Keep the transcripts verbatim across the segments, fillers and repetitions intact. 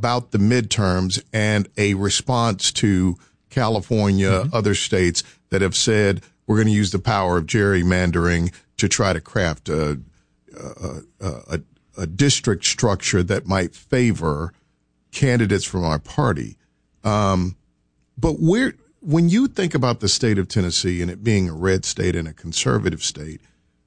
about the midterms and a response to California, mm-hmm. other states that have said we're going to use the power of gerrymandering to try to craft a, a, a, a district structure that might favor candidates from our party. Um, but we're, when you think about the state of Tennessee and it being a red state and a conservative state,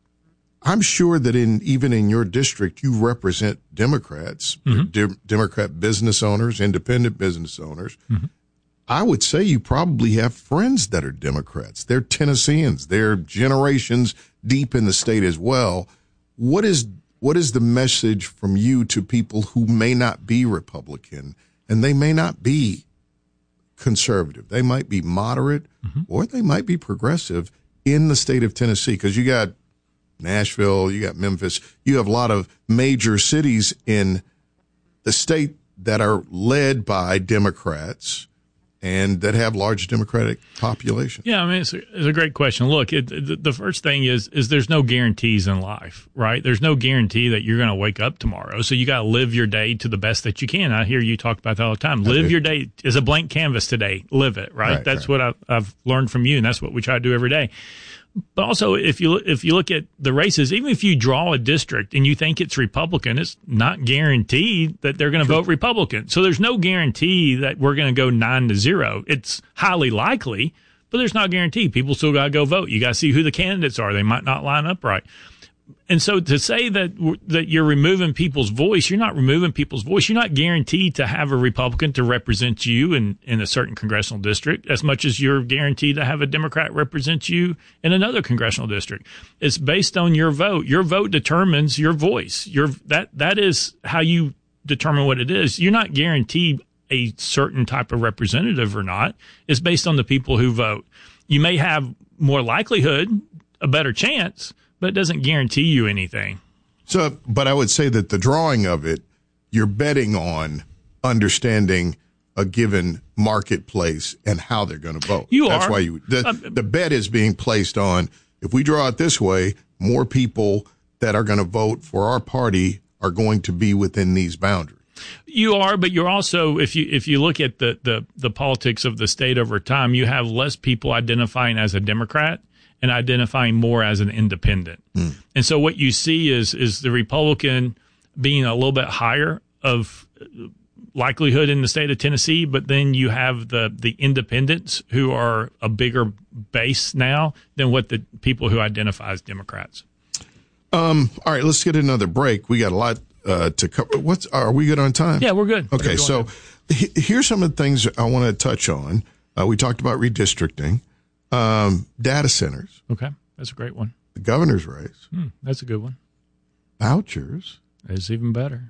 I'm sure that in even in your district, you represent Democrats, mm-hmm. de- Democrat business owners, independent business owners. Mm-hmm. I would say you probably have friends that are Democrats. They're Tennesseans. They're generations deep in the state as well. What is what is the message from you to people who may not be Republican and they may not be conservative? They might be moderate mm-hmm. or they might be progressive in the state of Tennessee, because you got Nashville, you got Memphis, you have a lot of major cities in the state that are led by Democrats and that have large Democratic populations. Yeah, I mean, it's a, it's a great question. Look, it, the, the first thing is is there's no guarantees in life, right? There's no guarantee that you're going to wake up tomorrow. So you got to live your day to the best that you can. I hear you talk about that all the time. Live your day as a blank canvas today. Live it, right? right that's right. what I've, I've learned from you, and that's what we try to do every day. But also, if you if you look at the races, even if you draw a district and you think it's Republican, it's not guaranteed that they're going to vote Republican. So there's no guarantee that we're going to go nine to zero. It's highly likely, but there's not a guarantee. People still got to go vote. You got to see who the candidates are. They might not line up right. And so to say that that you're removing people's voice, you're not removing people's voice. You're not guaranteed to have a Republican to represent you in, in a certain congressional district as much as you're guaranteed to have a Democrat represent you in another congressional district. It's based on your vote. Your vote determines your voice. Your that that is how you determine what it is. You're not guaranteed a certain type of representative or not. It's based on the people who vote. You may have more likelihood, a better chance, but it doesn't guarantee you anything. So, but I would say that the drawing of it, you're betting on understanding a given marketplace and how they're going to vote. You That's are. why you, the, uh, the bet is being placed on, if we draw it this way, more people that are going to vote for our party are going to be within these boundaries. You are, but you're also, if you if you look at the, the, the politics of the state over time, you have less people identifying as a Democrat and identifying more as an independent. Mm. And so what you see is is the Republican being a little bit higher of likelihood in the state of Tennessee, but then you have the, the independents who are a bigger base now than what the people who identify as Democrats. Um, all right, let's get another break. We got a lot uh, to cover. What's are we good on time? Yeah, we're good. Okay, so h- here's some of the things I want to touch on. Uh, we talked about redistricting. Um, data centers. Okay. That's a great one. The governor's race. Hmm, that's a good one. Vouchers. It's even better.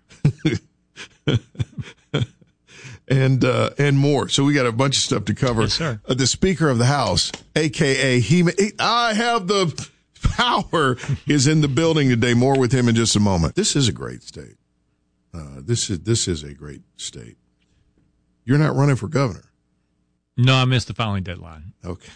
and, uh, and more. So we got a bunch of stuff to cover. Yes, sir. Uh, the Speaker of the House, A K A he, he, I have the power, is in the building today. More with him in just a moment. This is a great state. Uh, this is, this is a great state. You're not running for governor. No, I missed the filing deadline. Okay.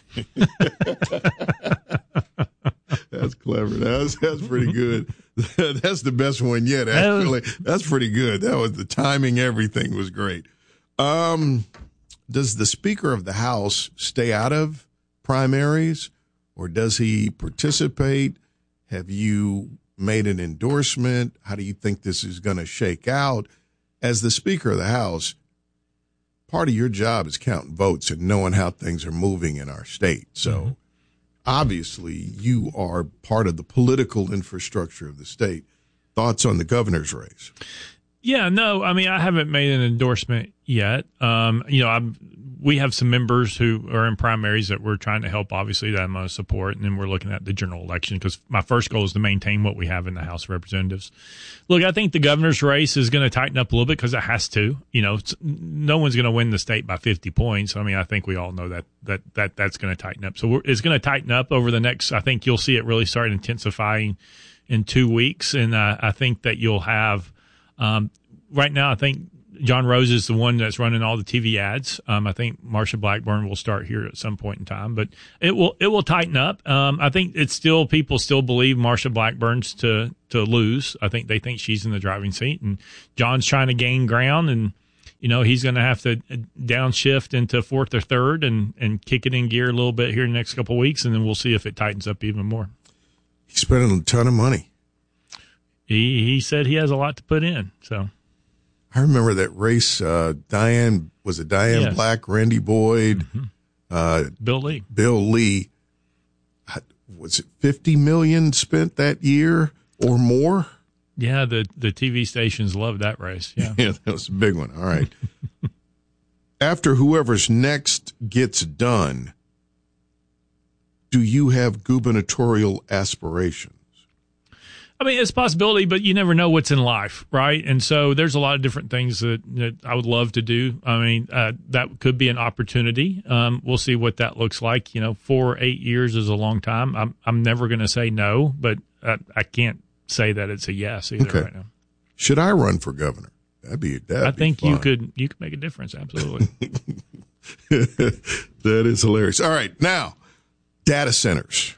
That's clever. That's that's pretty good. That's the best one yet, actually. That's pretty good. That was the timing. Everything was great. Um, does the Speaker of the House stay out of primaries, or does he participate? Have you made an endorsement? How do you think this is going to shake out? As the Speaker of the House, part of your job is counting votes and knowing how things are moving in our state. So mm-hmm. obviously you are part of the political infrastructure of the state. Thoughts on the governor's race? Yeah, no, I mean, I haven't made an endorsement yet. Um, you know, I'm, we have some members who are in primaries that we're trying to help, obviously, that I'm going to support. And then we're looking at the general election because my first goal is to maintain what we have in the House of Representatives. Look, I think the governor's race is going to tighten up a little bit because it has to. You know, no one's going to win the state by fifty points. I mean, I think we all know that that, that that's going to tighten up. So we're, it's going to tighten up over the next, I think you'll see it really start intensifying in two weeks. And uh, I think that you'll have, um, right now, I think John Rose is the one that's running all the T V ads. Um, I think Marsha Blackburn will start here at some point in time, but it will it will tighten up. Um, I think it's still people still believe Marsha Blackburn's to to lose. I think they think she's in the driving seat, and John's trying to gain ground. And you know, he's going to have to downshift into fourth or third and, and kick it in gear a little bit here in the next couple of weeks, and then we'll see if it tightens up even more. He's spending a ton of money. He he said he has a lot to put in. So I remember that race. Uh, Diane was it Diane yes. Black, Randy Boyd, mm-hmm. uh, Bill Lee. Bill Lee. Was it fifty million spent that year or more? Yeah, the, the T V stations loved that race. Yeah, yeah, that was a big one. All right. After whoever's next gets done, do you have gubernatorial aspirations? I mean, it's a possibility, but you never know what's in life, right? And so there's a lot of different things that, that I would love to do. I mean, uh, that could be an opportunity. Um, we'll see what that looks like. You know, four or eight years is a long time. I'm I'm never going to say no, but I, I can't say that it's a yes either okay. right now. Should I run for governor? That'd be. That'd I be think fun. you could. You could make a difference. Absolutely. That is hilarious. All right, now data centers.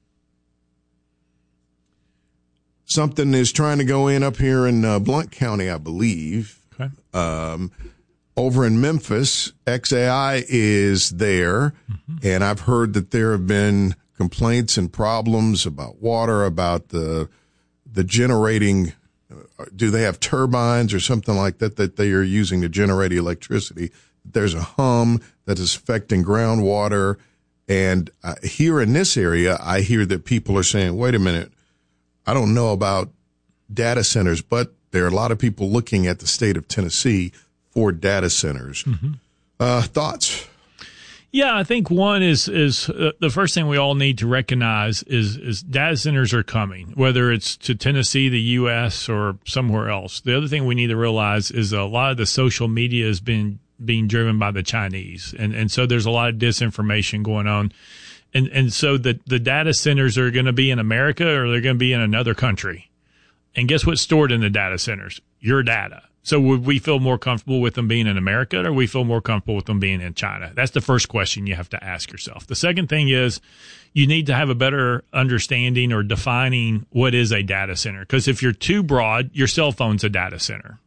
Something is trying to go in up here in uh, Blount County, I believe. Okay. Um, over in Memphis, X A I is there, mm-hmm. and I've heard that there have been complaints and problems about water, about the the generating. Uh, do they have turbines or something like that that they are using to generate electricity? There's a hum that is affecting groundwater, and uh, here in this area, I hear that people are saying, "Wait a minute." I don't know about data centers, but there are a lot of people looking at the state of Tennessee for data centers. Mm-hmm. Uh, thoughts? Yeah, I think one is is uh, the first thing we all need to recognize is is data centers are coming, whether it's to Tennessee, the U S, or somewhere else. The other thing we need to realize is a lot of the social media has been being driven by the Chinese, and and so there's a lot of disinformation going on. And and so the, the data centers are going to be in America or they're going to be in another country. And guess what's stored in the data centers? Your data. So would we feel more comfortable with them being in America or we feel more comfortable with them being in China? That's the first question you have to ask yourself. The second thing is you need to have a better understanding or defining what is a data center. Because if you're too broad, your cell phone's a data center.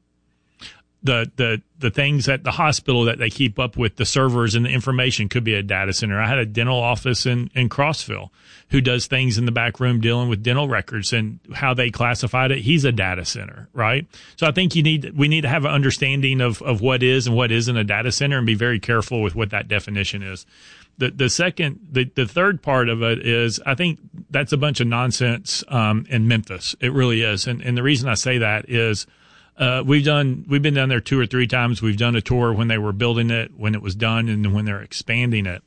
The, the, the things at the hospital that they keep up with, the servers and the information could be a data center. I had a dental office in, in Crossville who does things in the back room dealing with dental records and how they classified it. He's a data center, right? So I think you need, we need to have an understanding of, of what is and what isn't a data center and be very careful with what that definition is. The, the second, the, the third part of it is I think that's a bunch of nonsense, um, in Memphis. It really is. And, and the reason I say that is, Uh, we've done, we've been down there two or three times. We've done a tour when they were building it, when it was done, and when they're expanding it.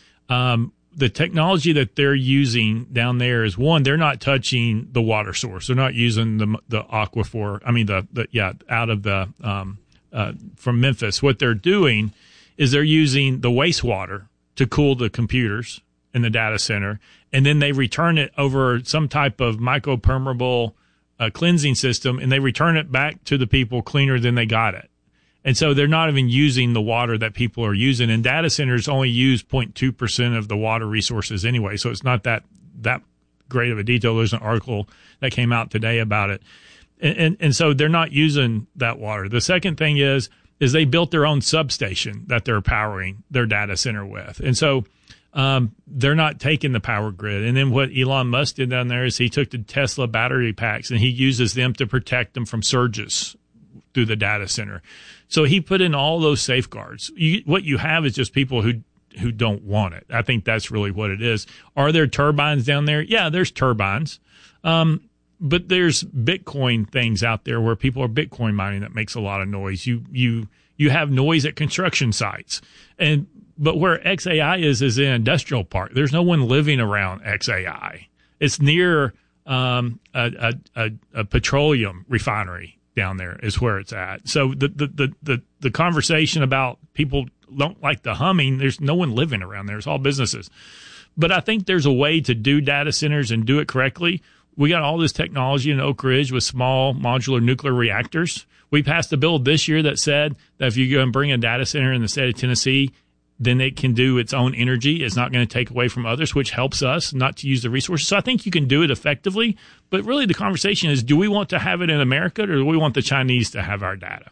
Um, the technology that they're using down there is one, they're not touching the water source. They're not using the, the aquifer. I mean, the, the, yeah, out of the, um, uh, from Memphis. What they're doing is they're using the wastewater to cool the computers in the data center. And then they return it over some type of micropermeable a cleansing system, and they return it back to the people cleaner than they got it. And so they're not even using the water that people are using. And data centers only use zero point two percent of the water resources anyway. So it's not that, that great of a detail. There's an article that came out today about it. And, and, and so they're not using that water. The second thing is, is they built their own substation that they're powering their data center with. And so Um, they're not taking the power grid. And then what Elon Musk did down there is he took the Tesla battery packs and he uses them to protect them from surges through the data center. So he put in all those safeguards. You, what you have is just people who, who don't want it. I think that's really what it is. Are there turbines down there? Yeah, there's turbines. Um, but there's Bitcoin things out there where people are Bitcoin mining that makes a lot of noise. You, you, you have noise at construction sites. And, But where X A I is, is in an industrial park. There's no one living around X A I. It's near um, a, a, a, a petroleum refinery down there is where it's at. So the, the, the, the, the conversation about people don't like the humming, there's no one living around there. It's all businesses. But I think there's a way to do data centers and do it correctly. We got all this technology in Oak Ridge with small modular nuclear reactors. We passed a bill this year that said that if you go and bring a data center in the state of Tennessee, then it can do its own energy. It's not going to take away from others, which helps us not to use the resources. So I think you can do it effectively. But really the conversation is, do we want to have it in America or do we want the Chinese to have our data?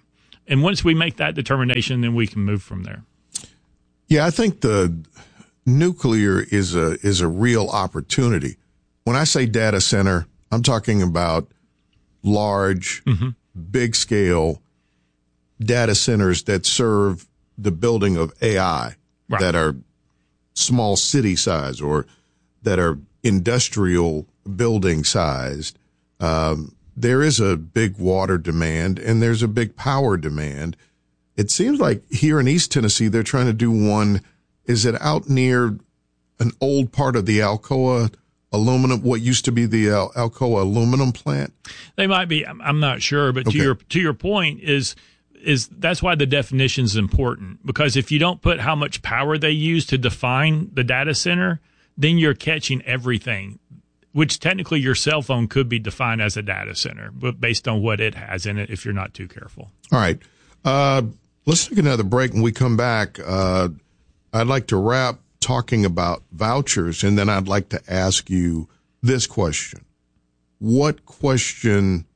And once we make that determination, then we can move from there. Yeah, I think the nuclear is a is a real opportunity. When I say data center, I'm talking about large, mm-hmm. big scale data centers that serve the building of A I, right. that are small city size or that are industrial building sized. Um, there is a big water demand and there's a big power demand. It seems like here in East Tennessee, they're trying to do one. Is it out near an old part of the Alcoa aluminum, what used to be the Al- Alcoa aluminum plant? They might be. I'm, I'm not sure. But okay. to your to your point is is that's why the definition is important, because if you don't put how much power they use to define the data center, then you're catching everything, which technically your cell phone could be defined as a data center, but based on what it has in it, if you're not too careful. All right. Uh, let's take another break. When we come back, uh, I'd like to wrap talking about vouchers, and then I'd like to ask you this question. What question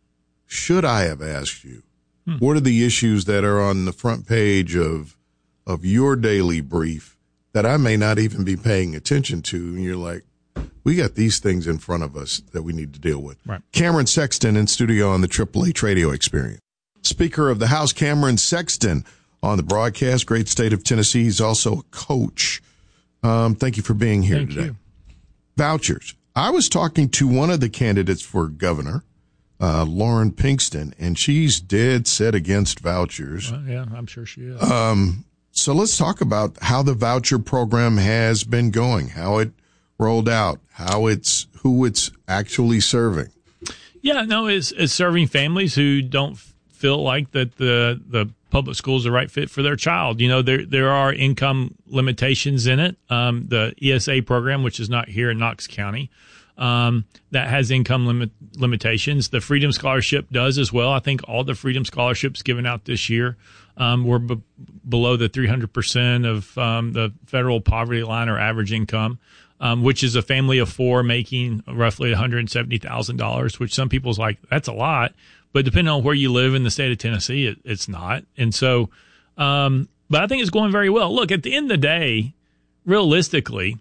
should I have asked you? Hmm. What are the issues that are on the front page of of your daily brief that I may not even be paying attention to? And you're like, we got these things in front of us that we need to deal with. Right. Cameron Sexton in studio on the Triple H Radio Experience. Speaker of the House, Cameron Sexton on the broadcast. Great state of Tennessee. He's also a coach. Um, thank you for being here thank today. You. Vouchers. I was talking to one of the candidates for governor, uh, Lauren Pinkston, and she's dead set against vouchers. Well, yeah, I'm sure she is. Um, so let's talk about how the voucher program has been going, how it rolled out, how it's, who it's actually serving. Yeah, no, it's, it's serving families who don't feel like that the, the public school is the right fit for their child. You know, there, there are income limitations in it. Um, the E S A program, which is not here in Knox County, um, that has income limit, limitations. The Freedom Scholarship does as well. I think all the Freedom Scholarships given out this year um, were b- below the three hundred percent of um, the federal poverty line or average income, um, which is a family of four making roughly one hundred seventy thousand dollars, which some people's like, that's a lot. But depending on where you live in the state of Tennessee, it, it's not. And so, um, but I think it's going very well. Look, at the end of the day, realistically,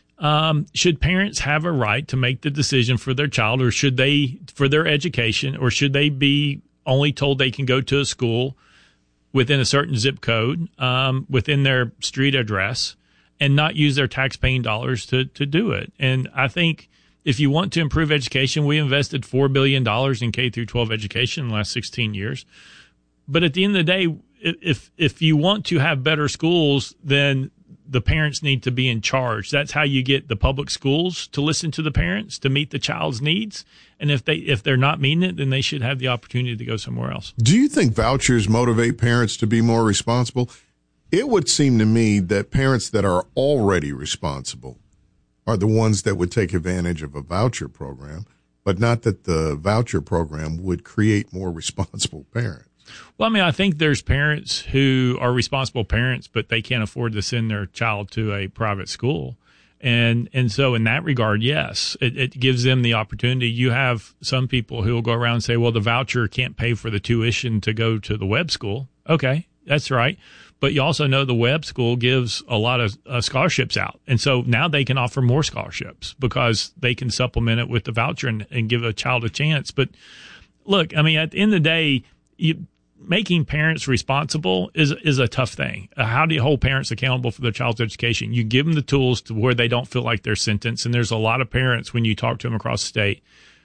Um, should parents have a right to make the decision for their child, or should they, for their education, or should they be only told they can go to a school within a certain zip code, um, within their street address, and not use their tax-paying dollars to, to do it? And I think if you want to improve education, we invested four billion dollars in K through twelve education in the last sixteen years. But at the end of the day, if if you want to have better schools, then the parents need to be in charge. That's how you get the public schools to listen to the parents, to meet the child's needs. And if they if they're not meeting it, then they should have the opportunity to go somewhere else. Do you think vouchers motivate parents to be more responsible? It would seem to me that parents that are already responsible are the ones that would take advantage of a voucher program, but not that the voucher program would create more responsible parents. Well, I mean, I think there's parents who are responsible parents, but they can't afford to send their child to a private school. And and so in that regard, yes, it, it gives them the opportunity. You have some people who will go around and say, well, the voucher can't pay for the tuition to go to the web school. Okay, that's right. But you also know the web school gives a lot of uh, scholarships out. And so now they can offer more scholarships because they can supplement it with the voucher and, and give a child a chance. But look, I mean, at the end of the day, you, making parents responsible is is a tough thing. Uh, how do you hold parents accountable for their child's education? You give them the tools to where they don't feel like they're sentenced. And there's a lot of parents, when you talk to them across the state,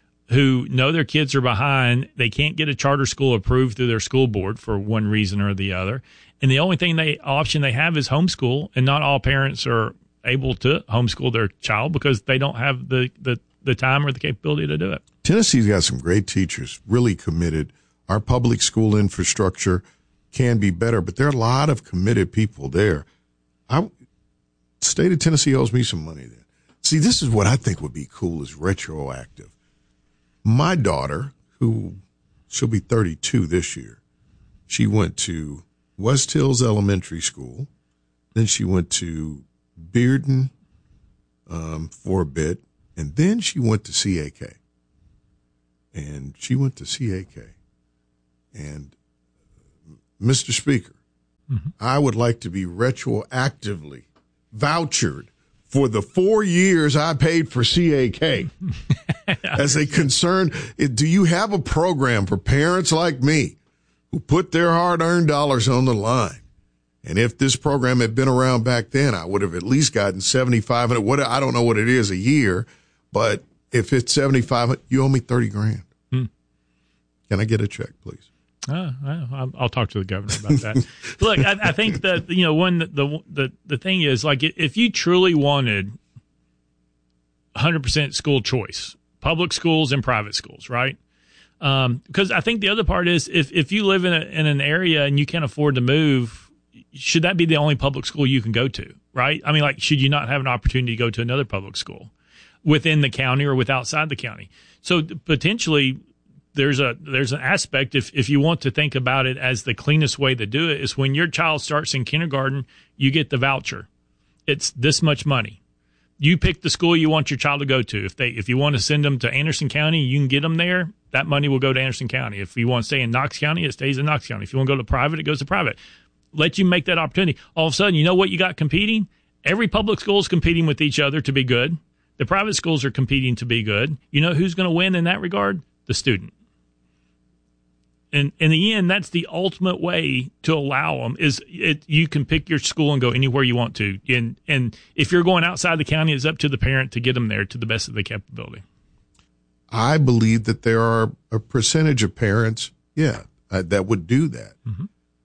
who know their kids are behind. They can't get a charter school approved through their school board for one reason or the other. And the only thing they option they have is homeschool. And not all parents are able to homeschool their child because they don't have the, the, the time or the capability to do it. Tennessee's got some great teachers, really committed. Our public school infrastructure can be better, but there are a lot of committed people there. I, state of Tennessee owes me some money then. See, this is what I think would be cool is retroactive. My daughter, who she'll be thirty-two this year, she went to West Hills Elementary School. Then she went to Bearden um, for a bit, and then she went to C A K. And she went to C A K. And Mister Speaker, mm-hmm. I would like to be retroactively vouchered for the four years I paid for C A K. As a concern, do you have a program for parents like me who put their hard-earned dollars on the line? And if this program had been around back then, I would have at least gotten seventy-five hundred. What I don't know what it is a year, but if it's seventy-five, you owe me thirty grand. Hmm. Can I get a check, please? Uh, I'll, I'll talk to the governor about that. Look, I, I think that, you know, one, the, the, the thing is, like, if you truly wanted one hundred percent school choice, public schools and private schools, right? Um, because I think the other part is if, if you live in a, in an area and you can't afford to move, should that be the only public school you can go to, right? I mean, like, should you not have an opportunity to go to another public school within the county or with outside the county? So potentially there's a there's an aspect, if, if you want to think about it as the cleanest way to do it, is when your child starts in kindergarten, you get the voucher. It's this much money. You pick the school you want your child to go to. If they if you want to send them to Anderson County, you can get them there. That money will go to Anderson County. If you want to stay in Knox County, it stays in Knox County. If you want to go to private, it goes to private. Let you make that opportunity. All of a sudden, you know what you got competing? Every public school is competing with each other to be good. The private schools are competing to be good. You know who's going to win in that regard? The student. And in the end, that's the ultimate way to allow them is it, you can pick your school and go anywhere you want to. And, and if you're going outside the county, it's up to the parent to get them there to the best of their capability. I believe that there are a percentage of parents, yeah, uh, that would do that. Mm-hmm.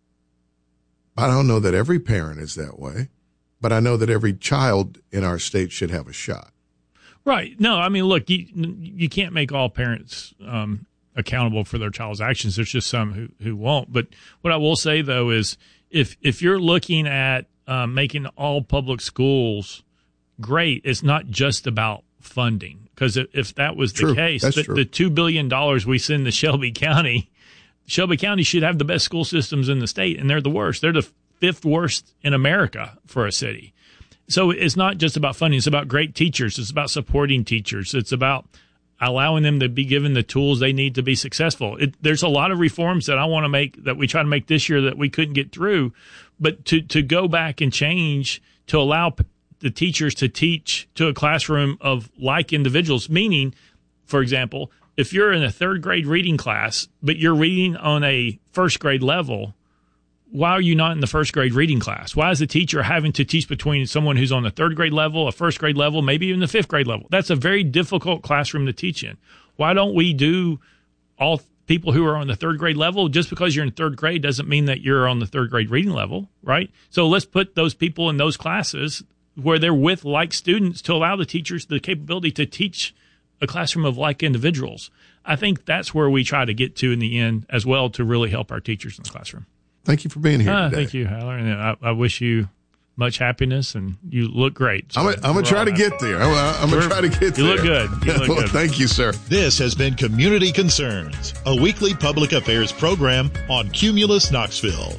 I don't know that every parent is that way, but I know that every child in our state should have a shot. Right. No, I mean, look, you, you can't make all parents um, accountable for their child's actions. There's just some who, who won't. But what I will say, though, is if if you're looking at uh, making all public schools great, it's not just about funding. Because if, if that was true. the case, the, the two billion dollars we send to Shelby County, Shelby County should have the best school systems in the state, and they're the worst. They're the fifth worst in America for a city. So it's not just about funding. It's about great teachers. It's about supporting teachers. It's about allowing them to be given the tools they need to be successful. It, there's a lot of reforms that I want to make, that we try to make this year that we couldn't get through. But to, to go back and change, to allow p- the teachers to teach to a classroom of like individuals, meaning, for example, if you're in a third grade reading class, but you're reading on a first grade level, why are you not in the first grade reading class? Why is the teacher having to teach between someone who's on the third grade level, a first grade level, maybe even the fifth grade level? That's a very difficult classroom to teach in. Why don't we do all people who are on the third grade level? Just because you're in third grade doesn't mean that you're on the third grade reading level, right? So let's put those people in those classes where they're with like students to allow the teachers the capability to teach a classroom of like individuals. I think that's where we try to get to in the end as well, to really help our teachers in the classroom. Thank you for being here uh, today. Thank you, Haller. And I, I wish you much happiness, and you look great. So I'm going to try to get there. I'm, I'm going to try to get you there. Look good. You look well, good. Thank you, sir. This has been Community Concerns, a weekly public affairs program on Cumulus Knoxville.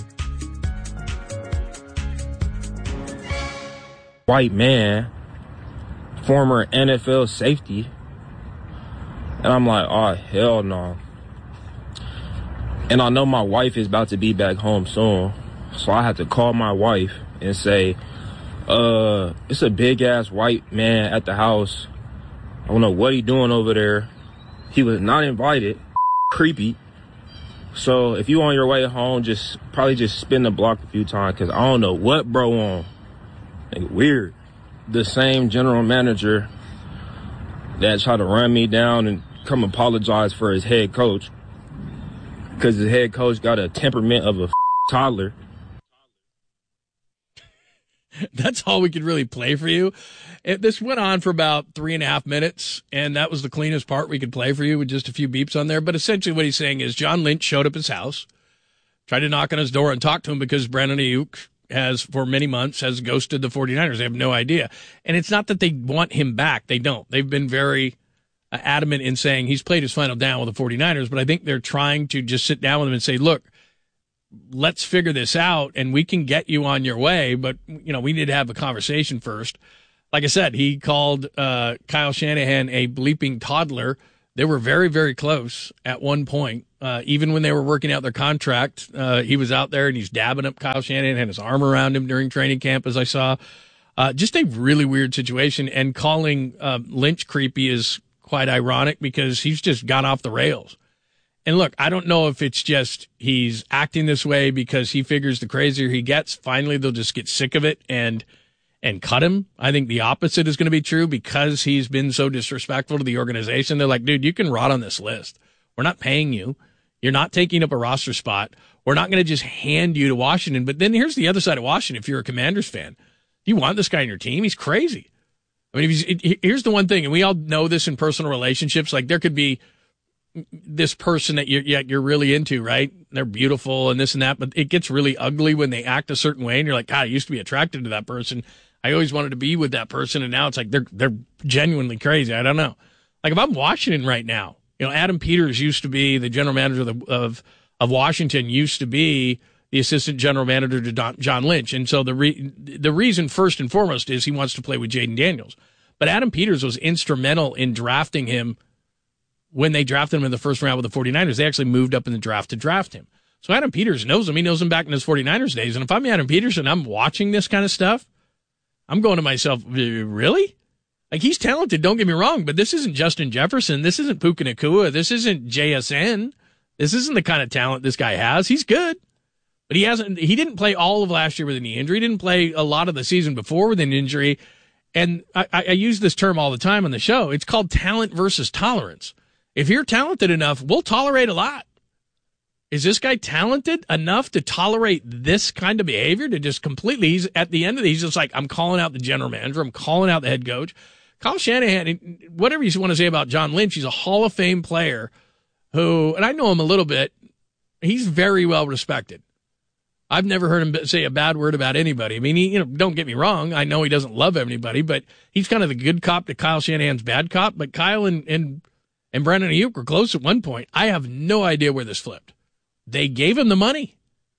White man, former N F L safety. And I'm like, oh, hell no. And I know my wife is about to be back home soon. So I had to call my wife and say, uh, it's a big ass white man at the house. I don't know what he doing over there. He was not invited. Creepy. So if you on your way home, just probably just spin the block a few times, because I don't know what bro on. Like, weird. The same general manager that tried to run me down and come apologize for his head coach, because his head coach got a temperament of a toddler. That's all we could really play for you. It, this went on for about three and a half minutes, and that was the cleanest part we could play for you with just a few beeps on there. But essentially what he's saying is John Lynch showed up at his house, tried to knock on his door and talk to him because Brandon Ayuk has, for many months, has ghosted the 49ers. They have no idea. And it's not that they want him back. They don't. They've been very uh, adamant in saying he's played his final down with the 49ers, but I think they're trying to just sit down with him and say, look, let's figure this out, and we can get you on your way, but, you know, we need to have a conversation first. Like I said, he called uh, Kyle Shanahan a bleeping toddler They were very, very close at one point. Uh, even when they were working out their contract, uh, he was out there and he's dabbing up Kyle Shanahan, had his arm around him during training camp, as I saw. Uh, just a really weird situation. And calling uh, Lynch creepy is quite ironic because he's just gone off the rails. And look, I don't know if it's just he's acting this way because he figures the crazier he gets, finally they'll just get sick of it and and cut him. I think the opposite is going to be true because he's been so disrespectful to the organization. They're like, dude, you can rot on this list. We're not paying you. You're not taking up a roster spot. We're not going to just hand you to Washington. But then here's the other side of Washington. If you're a Commanders fan, do you want this guy on your team? He's crazy. I mean, if he's, it, here's the one thing, and we all know this in personal relationships. Like there could be this person that you're, you're really into, right? They're beautiful and this and that, but it gets really ugly when they act a certain way. And you're like, God, I used to be attracted to that person. I always wanted to be with that person, and now it's like they're they're genuinely crazy. I don't know. Like if I'm Washington right now, you know, Adam Peters used to be the general manager of the, of, of Washington, used to be the assistant general manager to Don, John Lynch, and so the re, the reason first and foremost is he wants to play with Jaden Daniels. But Adam Peters was instrumental in drafting him when they drafted him in the first round with the 49ers. They actually moved up in the draft to draft him. So Adam Peters knows him. He knows him back in his 49ers days. And if I'm Adam Peters and I'm watching this kind of stuff, I'm going to myself, really? Like, he's talented, don't get me wrong, but this isn't Justin Jefferson. This isn't Puka Nacua. This isn't J S N. This isn't the kind of talent this guy has. He's good, but he hasn't. He didn't play all of last year with a knee injury. He didn't play a lot of the season before with an injury. And I, I use this term all the time on the show. It's called talent versus tolerance. If you're talented enough, we'll tolerate a lot. Is this guy talented enough to tolerate this kind of behavior? To just completely, he's at the end of it, he's just like, I'm calling out the general manager. I'm calling out the head coach. Kyle Shanahan, whatever you want to say about John Lynch, he's a Hall of Fame player who, and I know him a little bit, he's very well respected. I've never heard him say a bad word about anybody. I mean, he, you know, don't get me wrong. I know he doesn't love anybody, but he's kind of the good cop to Kyle Shanahan's bad cop. But Kyle and, and, and Brandon Ayuk were close at one point. I have no idea where this flipped. They gave him the money.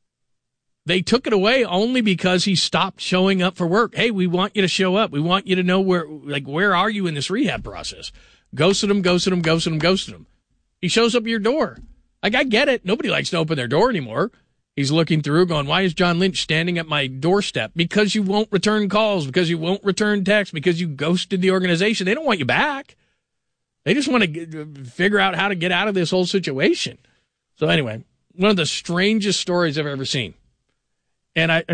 They took it away only because he stopped showing up for work. Hey, we want you to show up. We want you to know where, like, where are you in this rehab process? Ghosted him, ghosted him, ghosted him, ghosted him. He shows up at your door. Like, I get it. Nobody likes to open their door anymore. He's looking through going, why is John Lynch standing at my doorstep? Because you won't return calls, because you won't return texts, because you ghosted the organization. They don't want you back. They just want to get, figure out how to get out of this whole situation. So anyway, one of the strangest stories I've ever seen. And I,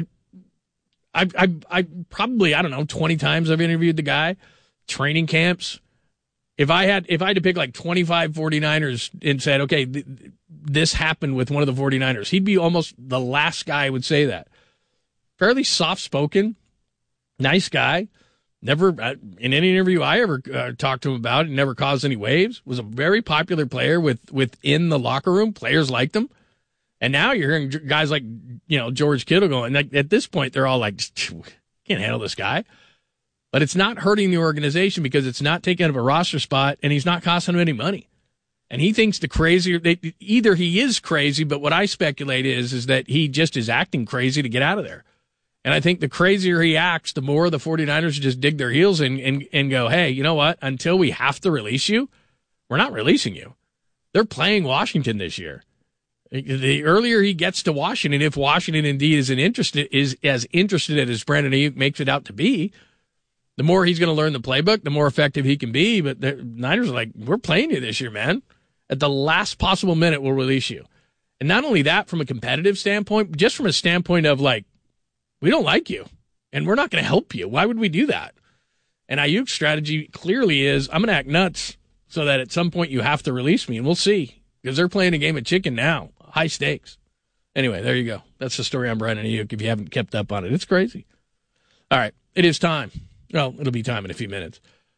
I, I, I probably, I don't know, twenty times I've interviewed the guy, training camps. If I had, if I had to pick like twenty-five 49ers and said, okay, th- this happened with one of the 49ers, he'd be almost the last guy I would say that. Fairly soft-spoken, nice guy. Never, in any interview I ever uh, talked to him about, it never caused any waves. Was a very popular player with within the locker room. Players liked him. And now you're hearing guys like, you know, George Kittle going, like, at this point, they're all like, can't handle this guy. But it's not hurting the organization because it's not taking up a roster spot and he's not costing them any money. And he thinks the crazier, they, either he is crazy, but what I speculate is, is that he just is acting crazy to get out of there. And I think the crazier he acts, the more the 49ers just dig their heels in and, and go, hey, you know what? Until we have to release you, we're not releasing you. They're playing Washington this year. The earlier he gets to Washington, if Washington indeed is, an interested, is as interested as Brandon Ayuk makes it out to be, the more he's going to learn the playbook, the more effective he can be. But the Niners are like, we're playing you this year, man. At the last possible minute, we'll release you. And not only that, from a competitive standpoint, just from a standpoint of like, we don't like you, and we're not going to help you. Why would we do that? And Ayuk's strategy clearly is, I'm going to act nuts so that at some point you have to release me, and we'll see. Because they're playing a game of chicken now. High stakes. Anyway, there you go. That's the story on Brandon Ayuk if you haven't kept up on it. It's crazy. All right. It is time. Well, it'll be time in a few minutes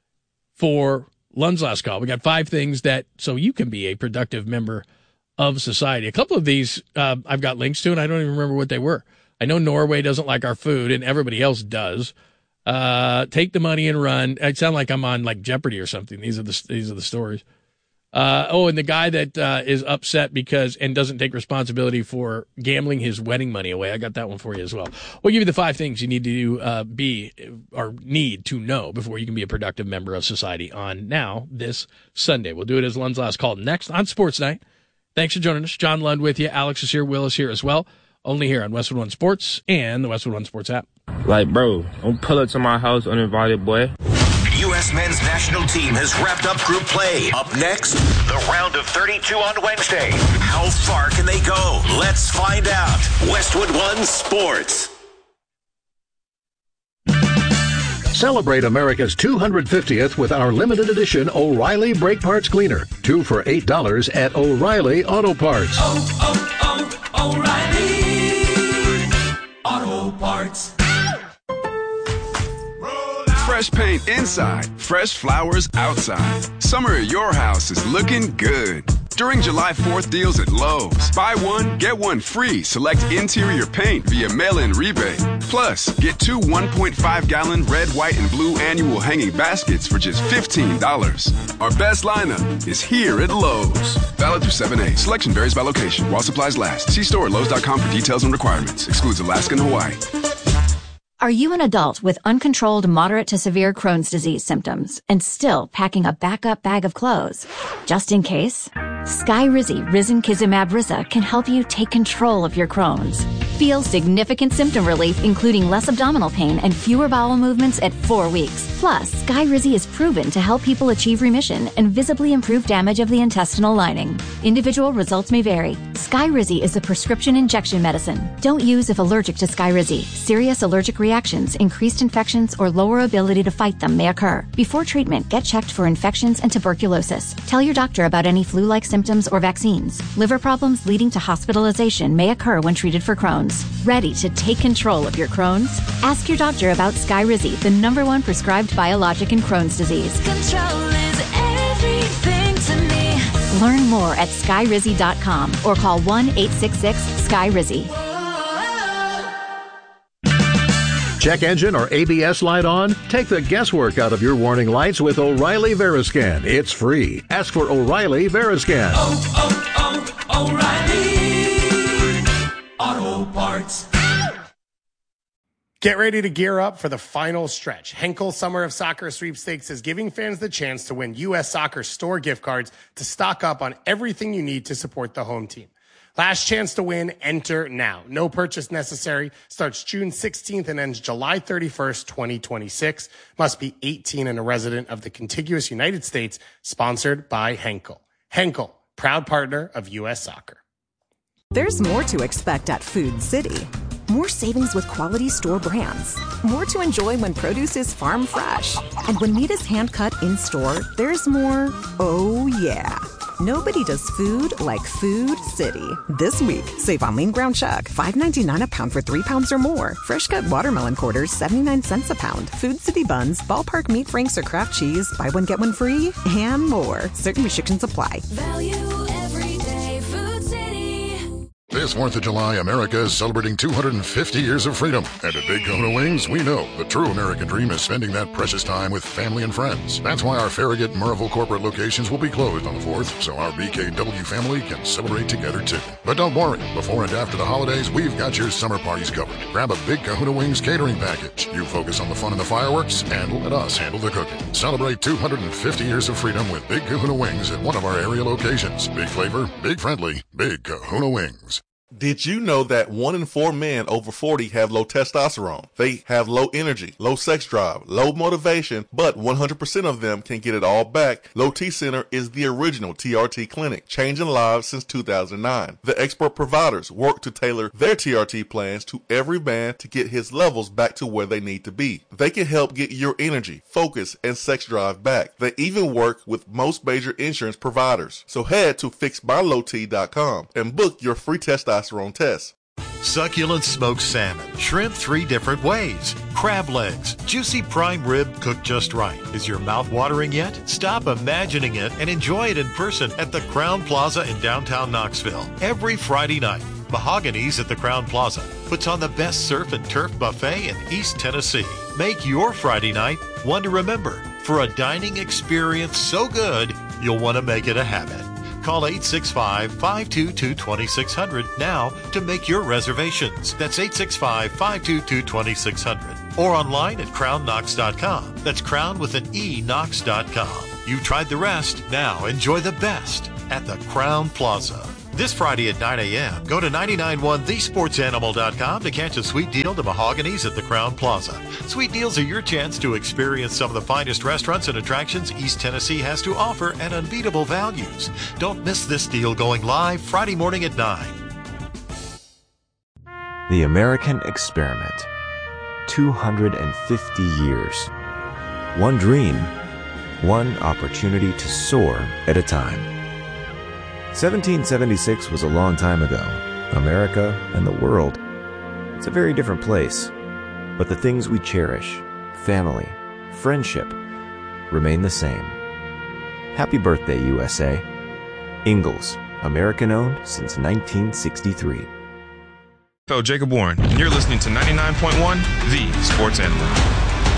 for Lund's Last Call. We got five things that, so you can be a productive member of society. A couple of these uh, I've got links to, and I don't even remember what they were. I know Norway doesn't like our food, and everybody else does. Uh, take the money and run. I sound like I'm on like Jeopardy or something. These are the, these are the stories. Uh, oh, and the guy that uh, is upset because and doesn't take responsibility for gambling his wedding money away. I got that one for you as well. We'll give you the five things you need to uh, be or need to know before you can be a productive member of society on now this Sunday. We'll do it as Lund's Last Call next on Sports Night. Thanks for joining us. John Lund with you. Alex is here. Will is here as well. Only here on Westwood One Sports and the Westwood One Sports app. Like, bro, don't pull up to my house uninvited, boy. U S men's national team has wrapped up group play. Up next, the round of thirty-two on Wednesday. How far can they go? Let's find out. Westwood One Sports. Celebrate America's two hundred fiftieth with our limited edition O'Reilly Brake Parts Cleaner. Two for eight dollars at O'Reilly Auto Parts. Oh, oh, oh, O'Reilly Auto Parts. Fresh paint inside, fresh flowers outside. Summer at your house is looking good. During July fourth deals at Lowe's, buy one, get one free. Select interior paint via mail-in rebate. Plus, get two one point five gallon red, white, and blue annual hanging baskets for just fifteen dollars. Our best lineup is here at Lowe's. Valid through seven eight. Selection varies by location while supplies last. See store at Lowe's dot com for details and requirements. Excludes Alaska and Hawaii. Are you an adult with uncontrolled moderate to severe Crohn's disease symptoms and still packing a backup bag of clothes? Just in case, Skyrizi Risankizumab Riza can help you take control of your Crohn's. Feel significant symptom relief, including less abdominal pain and fewer bowel movements at four weeks. Plus, Skyrizi is proven to help people achieve remission and visibly improve damage of the intestinal lining. Individual results may vary. Skyrizi is a prescription injection medicine. Don't use if allergic to Skyrizi. Serious allergic reactions, increased infections, or lower ability to fight them may occur. Before treatment, get checked for infections and tuberculosis. Tell your doctor about any flu-like symptoms or vaccines. Liver problems leading to hospitalization may occur when treated for Crohn's. Ready to take control of your Crohn's? Ask your doctor about Skyrizi, the number one prescribed biologic in Crohn's disease. Control is everything to me. Learn more at skyrizi dot com or call one eight six six Sky Rizzi. Check engine or A B S light on? Take the guesswork out of your warning lights with O'Reilly Veriscan. It's free. Ask for O'Reilly Veriscan. Oh, oh, oh, O'Reilly Auto Parts. Get ready to gear up for the final stretch. Henkel Summer of Soccer Sweepstakes is giving fans the chance to win U S Soccer store gift cards to stock up on everything you need to support the home team. Last chance to win, enter now. No purchase necessary. Starts June sixteenth and ends July thirty-first, twenty twenty-six. Must be eighteen and a resident of the contiguous United States. Sponsored by Henkel. Henkel, proud partner of U S Soccer. There's more to expect at Food City. More savings with quality store brands. More to enjoy when produce is farm fresh. And when meat is hand-cut in-store, there's more, oh yeah. Nobody does food like Food City. This week, save on lean ground chuck, five ninety-nine a pound for three pounds or more. Fresh cut watermelon quarters, seventy-nine cents a pound. Food City buns, ballpark meat franks or craft cheese, buy one get one free, and more. Certain restrictions apply. Value every day, Food City. This fourth of July, America is celebrating two hundred fifty years of freedom. And at Big Kahuna Wings, we know the true American dream is spending that precious time with family and friends. That's why our Farragut and Murrayville corporate locations will be closed on the fourth, so our B K W family can celebrate together too. But don't worry, before and after the holidays, we've got your summer parties covered. Grab a Big Kahuna Wings catering package. You focus on the fun and the fireworks, and let us handle the cooking. Celebrate two hundred fifty years of freedom with Big Kahuna Wings at one of our area locations. Big flavor, big friendly, Big Kahuna Wings. Did you know that one in four men over forty have low testosterone? They have low energy, low sex drive, low motivation, but one hundred percent of them can get it all back. Low T Center is the original T R T clinic, changing lives since two thousand nine. The expert providers work to tailor their T R T plans to every man to get his levels back to where they need to be. They can help get your energy, focus, and sex drive back. They even work with most major insurance providers. So head to fix my low t dot com and book your free testosterone test. Succulent smoked salmon, shrimp three different ways, crab legs, juicy prime rib cooked just right. Is your mouth watering yet? Stop imagining it and enjoy it in person at the Crown Plaza in downtown Knoxville. Every Friday night, Mahogany's at the Crown Plaza puts on the best surf and turf buffet in East Tennessee. Make your Friday night one to remember for a dining experience so good You'll want to make it a habit. Call eight six five, five two two, two six zero zero now to make your reservations. That's eight six five, five two two, two six zero zero. Or online at crown knox dot com. That's crown with an E, knox dot com. You've tried the rest. Now enjoy the best at the Crown Plaza. This Friday at nine a.m., go to nine nine one the sports animal dot com to catch a sweet deal to Mahogany's at the Crown Plaza. Sweet deals are your chance to experience some of the finest restaurants and attractions East Tennessee has to offer at unbeatable values. Don't miss this deal going live Friday morning at nine. The American Experiment. two hundred fifty years. One dream, one opportunity to soar at a time. seventeen seventy-six was a long time ago. America and the world. It's a very different place. But the things we cherish, family, friendship, remain the same. Happy birthday, U S A. Ingalls, American-owned since nineteen sixty-three. Phil Jacob Warren, and you're listening to ninety-nine point one, The Sports Animal.